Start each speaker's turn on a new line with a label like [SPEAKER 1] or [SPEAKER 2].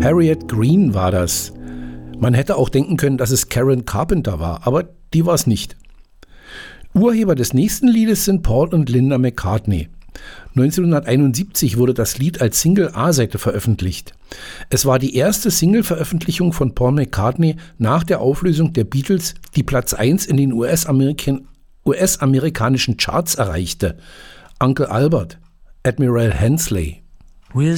[SPEAKER 1] Harriet Green war das. Man hätte auch denken können, dass es Karen Carpenter war, aber die war es nicht. Urheber des nächsten Liedes sind Paul und Linda McCartney. 1971 wurde das Lied als Single A-Seite veröffentlicht. Es war die erste Single-Veröffentlichung von Paul McCartney nach der Auflösung der Beatles, die Platz 1 in den US-amerikanischen Charts erreichte. Uncle Albert, Admiral Hensley,